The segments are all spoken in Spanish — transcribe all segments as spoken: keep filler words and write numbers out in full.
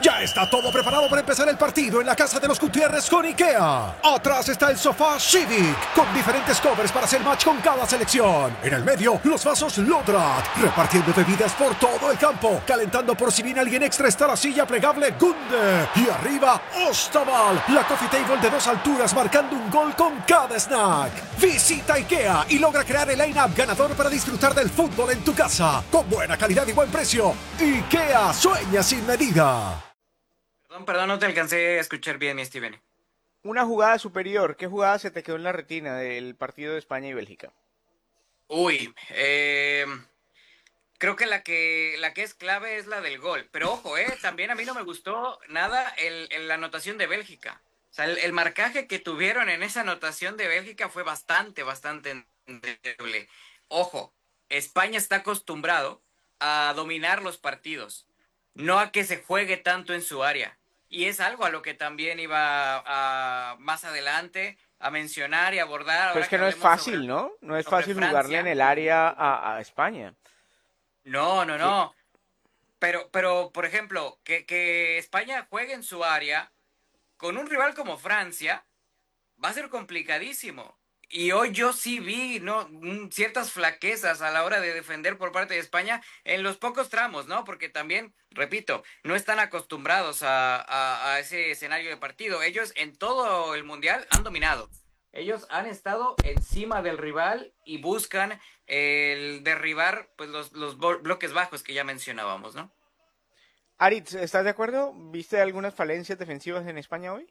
Ya está todo preparado para empezar el partido en la casa de los Gutiérrez con IKEA. Atrás está el sofá Civic, con diferentes covers para hacer match con cada selección. En el medio, los vasos Lodrat, repartiendo bebidas por todo el campo. Calentando por si viene alguien extra está la silla plegable Gunde. Y arriba, Ostaval, la coffee table de dos alturas marcando un gol con cada snack. Visita IKEA y logra crear el line-up ganador para disfrutar del fútbol en tu casa. Con buena calidad y buen precio. IKEA, sueña sin medida. Perdón, perdón, no te alcancé a escuchar bien, mi Steven. Una jugada superior, ¿qué jugada se te quedó en la retina del partido de España y Bélgica? Uy, eh, creo que la que la que es clave es la del gol. Pero ojo, eh, también a mí no me gustó nada el, el- la anotación de Bélgica. O sea, el, el marcaje que tuvieron en esa anotación de Bélgica fue bastante, bastante endeble. Ojo, España está acostumbrado a dominar los partidos, no a que se juegue tanto en su área. Y es algo a lo que también iba a, más adelante a mencionar y abordar Pero es ahora que que no es hablemos sobre, fácil, ¿no? No es sobre fácil jugarle en Francia. el área a, a España. No, no, Que, no. Pero, pero, por ejemplo, que, que España juegue en su área con un rival como Francia va a ser complicadísimo. Y hoy yo sí vi, ¿no? Mm, ciertas flaquezas a la hora de defender por parte de España en los pocos tramos, ¿no? Porque también, repito, no están acostumbrados a, a, a ese escenario de partido. Ellos en todo el mundial han dominado. Ellos han estado encima del rival y buscan el derribar pues los, los bloques bajos que ya mencionábamos, ¿no? Aritz, ¿estás de acuerdo? ¿Viste algunas falencias defensivas en España hoy?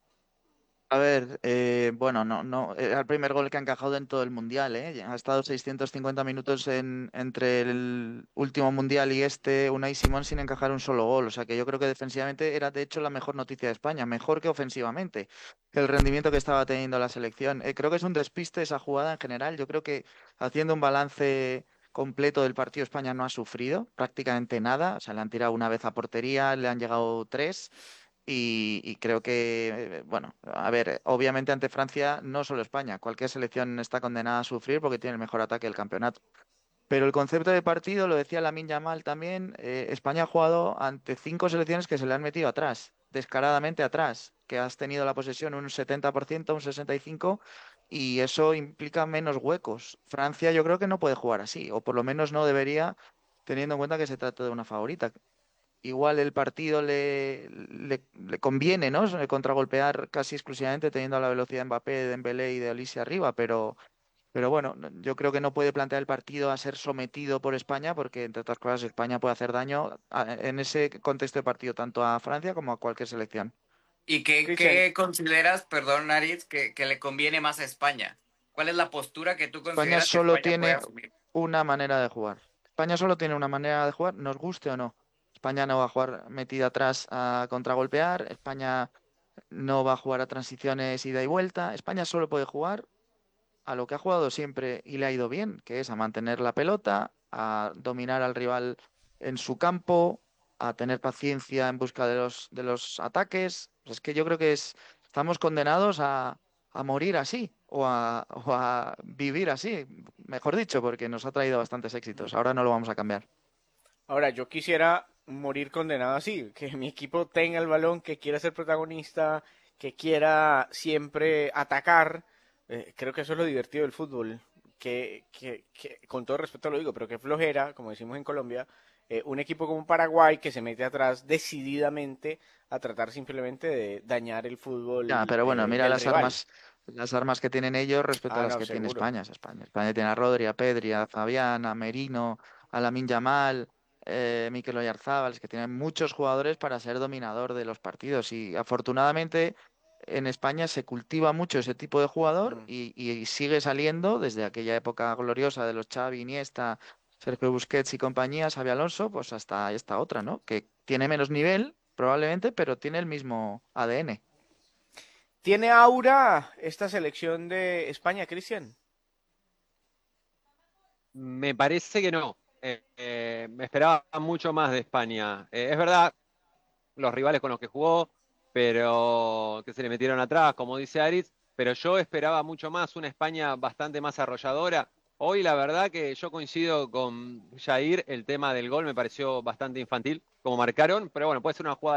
A ver, eh, bueno, no, no, era el primer gol que ha encajado en todo el mundial, ¿eh? Ha estado seiscientos cincuenta minutos en, entre el último mundial y este, Unai Simón sin encajar un solo gol. O sea que yo creo que defensivamente era de hecho la mejor noticia de España, mejor que ofensivamente, que el rendimiento que estaba teniendo la selección. Eh, creo que es un despiste esa jugada en general. Yo creo que haciendo un balance completo del partido, España no ha sufrido prácticamente nada. O sea, le han tirado una vez a portería, le han llegado tres. Y, y creo que, eh, bueno, a ver, obviamente ante Francia, no solo España, cualquier selección está condenada a sufrir porque tiene el mejor ataque del campeonato. Pero el concepto de partido, lo decía Lamine Yamal también, eh, España ha jugado ante cinco selecciones que se le han metido atrás, descaradamente atrás, que has tenido la posesión un setenta por ciento, un sesenta y cinco por ciento, y eso implica menos huecos. Francia yo creo que no puede jugar así, o por lo menos no debería, teniendo en cuenta que se trata de una favorita. Igual el partido le, le, le conviene, ¿no? Contragolpear casi exclusivamente teniendo a la velocidad de Mbappé, de Dembélé y de Olise arriba, pero, pero bueno, no- yo creo que no puede plantear el partido a ser sometido por España, porque entre otras cosas España puede hacer daño a- en ese contexto de partido tanto a Francia como a cualquier selección. ¿Y qué, Cristian, qué consideras, perdón, Naritz, que, que le conviene más a España? ¿Cuál es la postura que tú España consideras que solo España puede tiene asumir? una manera de jugar. España solo tiene una manera de jugar, nos guste o no. España no va a jugar metida atrás a contragolpear. España no va a jugar a transiciones ida y vuelta. España solo puede jugar a lo que ha jugado siempre y le ha ido bien, que es a mantener la pelota, a dominar al rival en su campo, a tener paciencia en busca de los, de los ataques. Pues es que yo creo que es, estamos condenados a, a morir así o a, o a vivir así, mejor dicho, porque nos ha traído bastantes éxitos. Ahora no lo vamos a cambiar. ahora yo quisiera morir condenado así, que mi equipo tenga el balón, que quiera ser protagonista, que quiera siempre atacar. Eh, creo que eso es lo divertido del fútbol. Que, que, que, con todo respeto lo digo, pero que flojera, como decimos en Colombia, eh, un equipo como Paraguay que se mete atrás decididamente a tratar simplemente de dañar el Ya, fútbol pero bueno, eh, mira del las rival. armas, las armas que tienen ellos respecto a Ah, las no, que tiene seguro. España. O sea, España, España tiene a Rodri, a Pedri, a Fabián, a Merino, a Lamine Yamal, eh, Mikel Oyarzabal, es que tienen muchos jugadores para ser dominador de los partidos. Y afortunadamente en España se cultiva mucho ese tipo de jugador Mm. y, y sigue saliendo desde aquella época gloriosa de los Xavi, Iniesta, Sergio Busquets y compañía, Xabi Alonso, pues hasta esta otra, ¿no? Que tiene menos nivel, probablemente, pero tiene el mismo A D N. ¿Tiene aura esta selección de España, Cristian? Me parece que no. Eh, eh, me esperaba mucho más de España. Eh, es verdad, los rivales con los que jugó, pero que se le metieron atrás, como dice Aritz, pero yo esperaba mucho más, una España bastante más arrolladora. Hoy la verdad que yo coincido con Jair, el tema del gol me pareció bastante infantil, como marcaron, pero bueno, puede ser una jugada